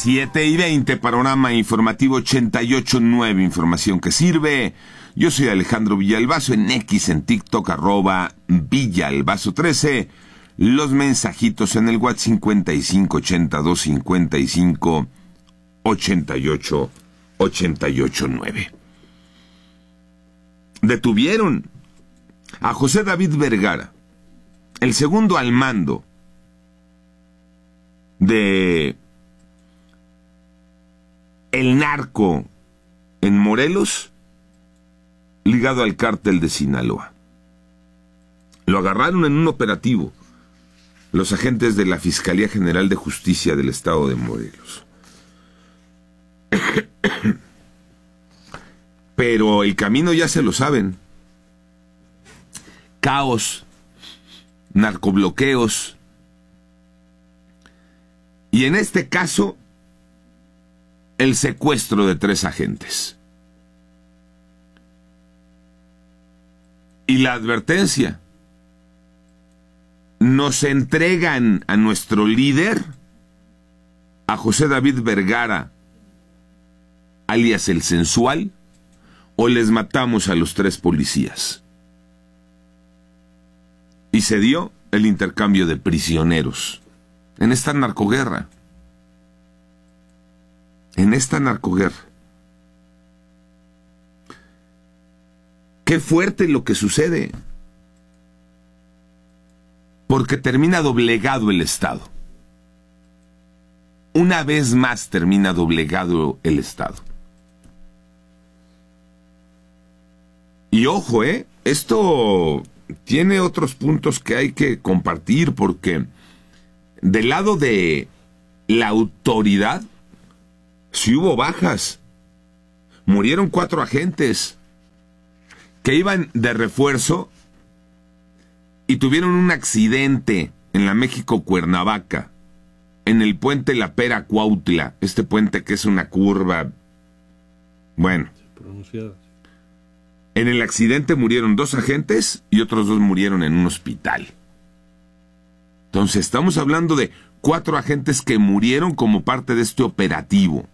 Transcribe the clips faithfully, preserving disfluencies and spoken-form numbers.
siete y veinte, panorama informativo ochenta y ocho punto nueve, información que sirve. Yo soy Alejandro Villalbazo, en X, en TikTok, arroba Villalbazo trece. Los mensajitos en el WhatsApp cincuenta y cinco ochenta y dos cincuenta y cinco ochenta y ocho ochenta y ocho nueve. Detuvieron a José David Vergara, el segundo al mando de el narco en Morelos, ligado al cártel de Sinaloa. Lo agarraron en un operativo los agentes de la Fiscalía General de Justicia del Estado de Morelos. Pero el camino ya se lo saben. Caos, narcobloqueos. Y en este caso, el secuestro de tres agentes. Y la advertencia: nos entregan a nuestro líder, a José David Vergara, alias el Sensual, o les matamos a los tres policías. Y se dio el intercambio de prisioneros en esta narcoguerra. En esta narcoguerra. Qué fuerte lo que sucede. Porque termina doblegado el Estado. Una vez más termina doblegado el Estado. Y ojo, ¿eh? Esto tiene otros puntos que hay que compartir, porque del lado de la autoridad, sí hubo bajas. Murieron cuatro agentes que iban de refuerzo y tuvieron un accidente en la México-Cuernavaca, en el puente La Pera-Cuautla, este puente que es una curva. Bueno, pronunciada. En el accidente murieron dos agentes y otros dos murieron en un hospital. Entonces estamos hablando de cuatro agentes que murieron como parte de este operativo.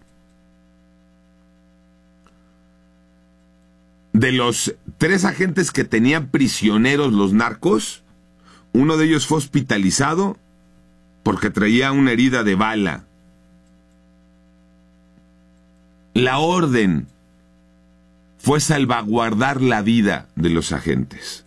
De los tres agentes que tenían prisioneros los narcos, uno de ellos fue hospitalizado porque traía una herida de bala. La orden fue salvaguardar la vida de los agentes.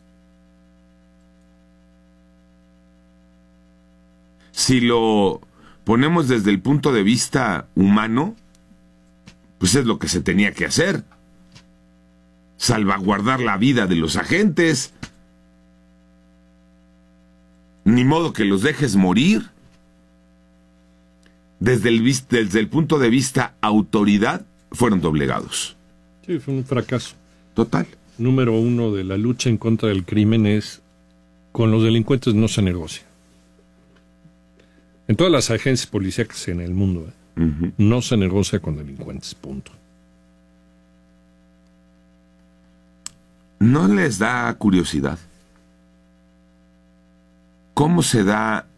Si lo ponemos desde el punto de vista humano, pues es lo que se tenía que hacer. Salvaguardar la vida de los agentes. Ni modo que los dejes morir. Desde el, desde el punto de vista autoridad, fueron doblegados. Sí, fue un fracaso. Total. Número uno de la lucha en contra del crimen es: con los delincuentes no se negocia. En todas las agencias policíacas en el mundo, ¿eh? uh-huh. no se negocia con delincuentes, punto. ¿No les da curiosidad cómo se da